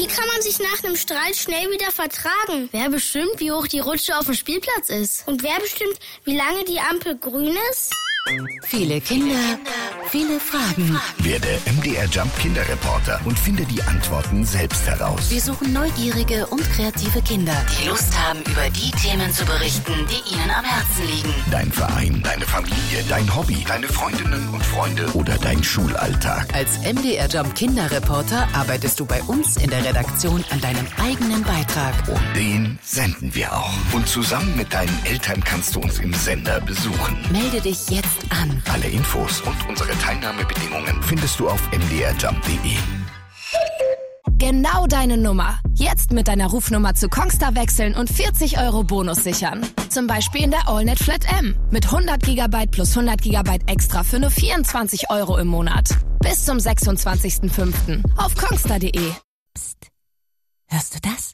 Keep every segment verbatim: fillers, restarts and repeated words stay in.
Wie kann man sich nach einem Streit schnell wieder vertragen? Wer bestimmt, wie hoch die Rutsche auf dem Spielplatz ist? Und wer bestimmt, wie lange die Ampel grün ist? Viele Kinder, viele Fragen. Werde M D R Jump Kinderreporter und finde die Antworten selbst heraus. Wir suchen neugierige und kreative Kinder, die Lust haben, über die Themen zu berichten, die ihnen am Herzen liegen. Dein Verein, deine Familie, dein Hobby, deine Freundinnen und Freunde oder dein Schulalltag. Als M D R Jump Kinderreporter arbeitest du bei uns in der Redaktion an deinem eigenen Beitrag. Und den senden wir auch. Und zusammen mit deinen Eltern kannst du uns im Sender besuchen. Melde dich jetzt an. Alle Infos und unsere Teilnahmebedingungen findest du auf m d r jump punkt d e. Genau deine Nummer. Jetzt mit deiner Rufnummer zu Kongstar wechseln und vierzig Euro Bonus sichern. Zum Beispiel in der AllNet Flat M. Mit hundert Gigabyte plus hundert Gigabyte extra für nur vierundzwanzig Euro im Monat. Bis zum sechsundzwanzigsten fünften auf kongstar punkt d e. Psst. Hörst du das?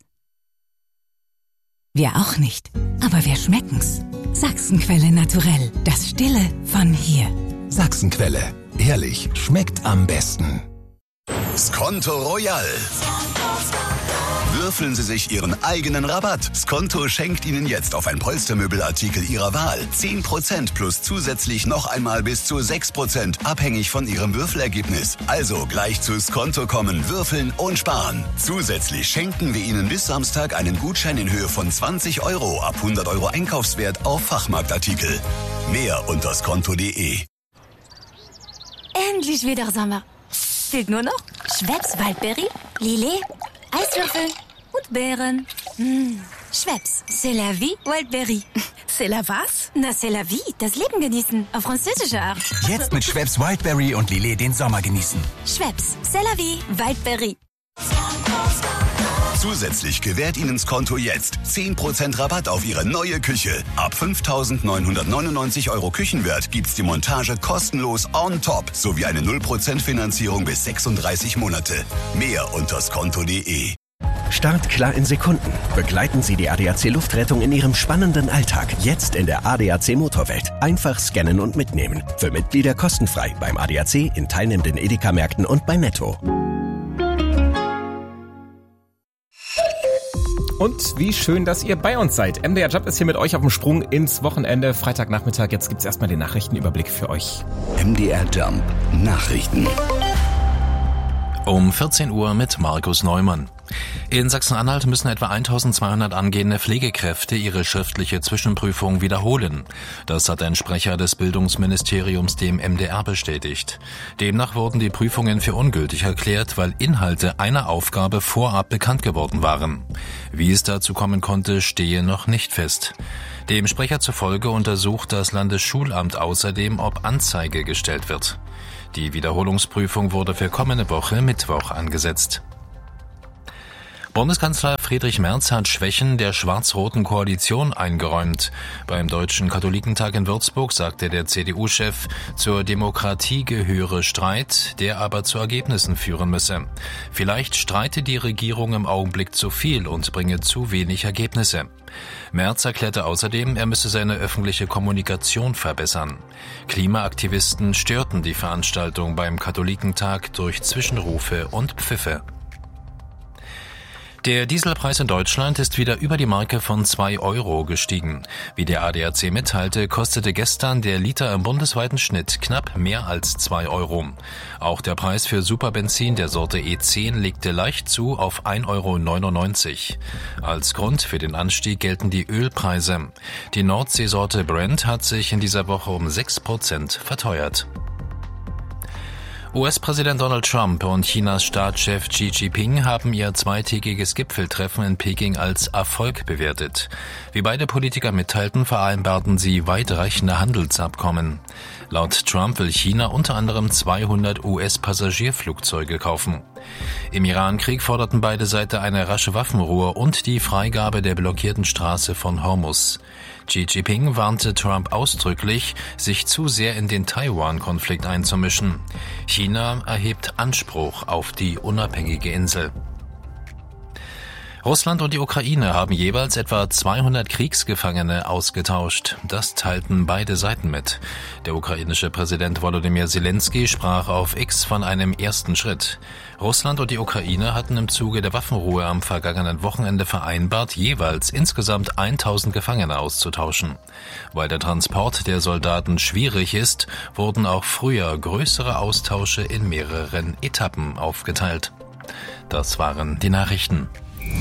Wir auch nicht. Aber wir schmecken's. Sachsenquelle Naturell. Das Stille von hier. Sachsenquelle. Ehrlich, schmeckt am besten. Skonto Royal. Würfeln Sie sich Ihren eigenen Rabatt. Skonto schenkt Ihnen jetzt auf ein Polstermöbelartikel Ihrer Wahl zehn Prozent plus zusätzlich noch einmal bis zu sechs Prozent, abhängig von Ihrem Würfelergebnis. Also gleich zu Skonto kommen, würfeln und sparen. Zusätzlich schenken wir Ihnen bis Samstag einen Gutschein in Höhe von zwanzig Euro ab hundert Euro Einkaufswert auf Fachmarktartikel. Mehr unter skonto punkt d e. Endlich wieder Sommer. Fehlt nur noch Schweppes Waldberry, Lillet, Eiswürfel und Beeren. Mmh. Schweppes, c'est la vie, Wildberry. C'est la was? Na, c'est la vie, das Leben genießen, auf französische Art. Jetzt mit Schweppes Wildberry und Lillet den Sommer genießen. Schweppes, c'est la vie, Wildberry. Zusätzlich gewährt Ihnen Skonto jetzt zehn Prozent Rabatt auf Ihre neue Küche. Ab fünftausendneunhundertneunundneunzig Euro Küchenwert gibt's die Montage kostenlos on top sowie eine null Prozent Finanzierung bis sechsunddreißig Monate. Mehr unter skonto punkt d e. Start klar in Sekunden. Begleiten Sie die A D A C Luftrettung in Ihrem spannenden Alltag. Jetzt in der A D A C Motorwelt. Einfach scannen und mitnehmen. Für Mitglieder kostenfrei beim A D A C, in teilnehmenden Edeka-Märkten und bei Netto. Und wie schön, dass ihr bei uns seid. M D R Jump ist hier mit euch auf dem Sprung ins Wochenende. Freitagnachmittag, jetzt gibt's erstmal den Nachrichtenüberblick für euch. M D R Jump Nachrichten. Um vierzehn Uhr mit Markus Neumann. In Sachsen-Anhalt müssen etwa eintausendzweihundert angehende Pflegekräfte ihre schriftliche Zwischenprüfung wiederholen. Das hat ein Sprecher des Bildungsministeriums dem M D R bestätigt. Demnach wurden die Prüfungen für ungültig erklärt, weil Inhalte einer Aufgabe vorab bekannt geworden waren. Wie es dazu kommen konnte, stehe noch nicht fest. Dem Sprecher zufolge untersucht das Landesschulamt außerdem, ob Anzeige gestellt wird. Die Wiederholungsprüfung wurde für kommende Woche Mittwoch angesetzt. Bundeskanzler Friedrich Merz hat Schwächen der schwarz-roten Koalition eingeräumt. Beim Deutschen Katholikentag in Würzburg sagte der C D U-Chef, zur Demokratie gehöre Streit, der aber zu Ergebnissen führen müsse. Vielleicht streite die Regierung im Augenblick zu viel und bringe zu wenig Ergebnisse. Merz erklärte außerdem, er müsse seine öffentliche Kommunikation verbessern. Klimaaktivisten störten die Veranstaltung beim Katholikentag durch Zwischenrufe und Pfiffe. Der Dieselpreis in Deutschland ist wieder über die Marke von zwei Euro gestiegen. Wie der A D A C mitteilte, kostete gestern der Liter im bundesweiten Schnitt knapp mehr als zwei Euro. Auch der Preis für Superbenzin der Sorte E zehn legte leicht zu auf ein Euro neunundneunzig. Als Grund für den Anstieg gelten die Ölpreise. Die Nordseesorte Brent hat sich in dieser Woche um sechs Prozent verteuert. U S-Präsident Donald Trump und Chinas Staatschef Xi Jinping haben ihr zweitägiges Gipfeltreffen in Peking als Erfolg bewertet. Wie beide Politiker mitteilten, vereinbarten sie weitreichende Handelsabkommen. Laut Trump will China unter anderem zweihundert U S-Passagierflugzeuge kaufen. Im Irankrieg forderten beide Seiten eine rasche Waffenruhe und die Freigabe der blockierten Straße von Hormuz. Xi Jinping warnte Trump ausdrücklich, sich zu sehr in den Taiwan-Konflikt einzumischen. China erhebt Anspruch auf die unabhängige Insel. Russland und die Ukraine haben jeweils etwa zweihundert Kriegsgefangene ausgetauscht. Das teilten beide Seiten mit. Der ukrainische Präsident Volodymyr Zelensky sprach auf X von einem ersten Schritt. Russland und die Ukraine hatten im Zuge der Waffenruhe am vergangenen Wochenende vereinbart, jeweils insgesamt tausend Gefangene auszutauschen. Weil der Transport der Soldaten schwierig ist, wurden auch früher größere Austausche in mehreren Etappen aufgeteilt. Das waren die Nachrichten.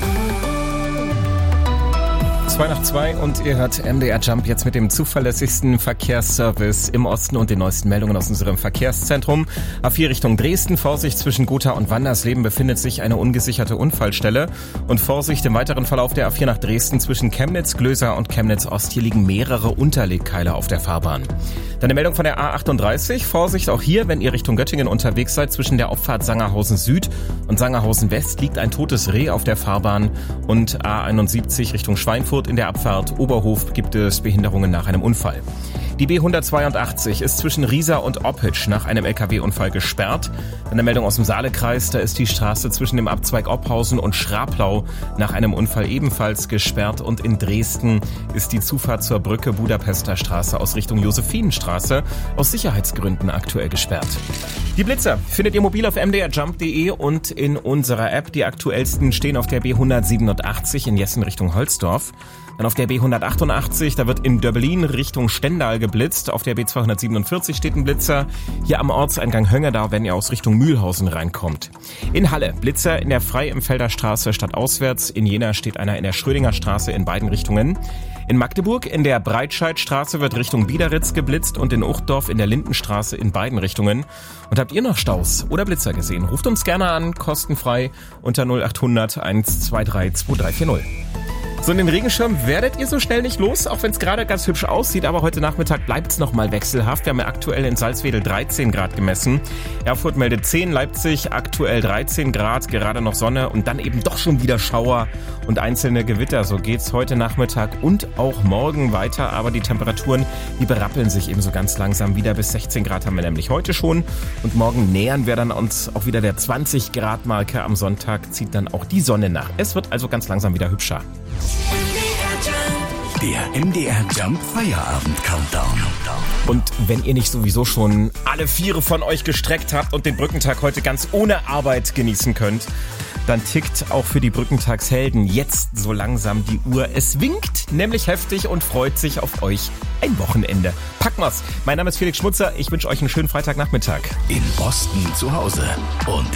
Zwei nach zwei und ihr hört M D R Jump jetzt mit dem zuverlässigsten Verkehrsservice im Osten und den neuesten Meldungen aus unserem Verkehrszentrum. A vier Richtung Dresden, Vorsicht zwischen Gotha und Wandersleben befindet sich eine ungesicherte Unfallstelle und Vorsicht im weiteren Verlauf der A vier nach Dresden zwischen Chemnitz, Glöser und Chemnitz Ost. Hier liegen mehrere Unterlegkeile auf der Fahrbahn. Dann eine Meldung von der A achtunddreißig, Vorsicht auch hier, wenn ihr Richtung Göttingen unterwegs seid, zwischen der Auffahrt Sangerhausen Süd und Sangerhausen West liegt ein totes Reh auf der Fahrbahn und A einundsiebzig Richtung Schweinfurt in der Abfahrt Oberhof gibt es Behinderungen nach einem Unfall. Die B hundertzweiundachtzig ist zwischen Riesa und Oppitsch nach einem L K W-Unfall gesperrt. Eine Meldung aus dem Saalekreis, da ist die Straße zwischen dem Abzweig Oppausen und Schraplau nach einem Unfall ebenfalls gesperrt. Und in Dresden ist die Zufahrt zur Brücke Budapester Straße aus Richtung Josephinenstraße aus Sicherheitsgründen aktuell gesperrt. Die Blitzer findet ihr mobil auf m d r jump punkt d e und in unserer App. Die aktuellsten stehen auf der B hundertsiebenundachtzig in Jessen Richtung Holzdorf. Dann auf der B hundertachtundachtzig, da wird in Döblin Richtung Stendal geblitzt. Auf der B zweihundertsiebenundvierzig steht ein Blitzer. Hier am Ortseingang Höngedau, wenn ihr aus Richtung Mühlhausen reinkommt. In Halle, Blitzer in der Frei-Empfelder Straße stadtauswärts. In Jena steht einer in der Schrödinger Straße in beiden Richtungen. In Magdeburg in der Breitscheidstraße wird Richtung Biederitz geblitzt und in Uchtdorf in der Lindenstraße in beiden Richtungen. Und habt ihr noch Staus oder Blitzer gesehen? Ruft uns gerne an, kostenfrei unter null achthundert eins zwei drei zwei drei vier null. So, in den Regenschirm werdet ihr so schnell nicht los, auch wenn es gerade ganz hübsch aussieht, aber heute Nachmittag bleibt es nochmal wechselhaft. Wir haben ja aktuell in Salzwedel dreizehn Grad gemessen. Erfurt meldet zehn, Leipzig aktuell dreizehn Grad, gerade noch Sonne und dann eben doch schon wieder Schauer und einzelne Gewitter. So geht's heute Nachmittag und auch morgen weiter, aber die Temperaturen, die berappeln sich eben so ganz langsam wieder. Bis sechzehn Grad haben wir nämlich heute schon und morgen nähern wir dann uns auch wieder der zwanzig Grad Marke. Am Sonntag zieht dann auch die Sonne nach. Es wird also ganz langsam wieder hübscher. Der M D R Jump Feierabend Countdown. Und wenn ihr nicht sowieso schon alle Viere von euch gestreckt habt und den Brückentag heute ganz ohne Arbeit genießen könnt, dann tickt auch für die Brückentagshelden jetzt so langsam die Uhr. Es winkt nämlich heftig und freut sich auf euch ein Wochenende. Packen wir's. Mein Name ist Felix Schmutzer. Ich wünsche euch einen schönen Freitagnachmittag. In Boston zu Hause und